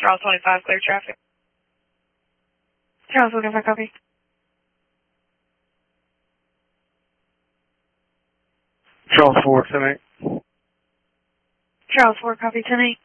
Charles 25, clear traffic. Charles 25, copy. Charles 4, 10-8. Charles 4, copy 10-8.